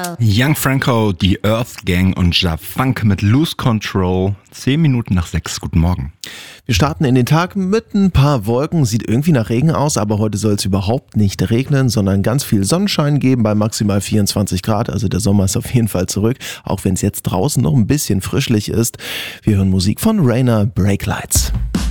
Young Franco, die Earth Gang und Ja Funk mit Lose Control. 10 Minuten nach 6. Guten Morgen. Wir starten in den Tag mit ein paar Wolken. Sieht irgendwie nach Regen aus, aber heute soll es überhaupt nicht regnen, sondern ganz viel Sonnenschein geben bei maximal 24 Grad. Also der Sommer ist auf jeden Fall zurück, auch wenn es jetzt draußen noch ein bisschen frischlich ist. Wir hören Musik von Rainer, Break Lights.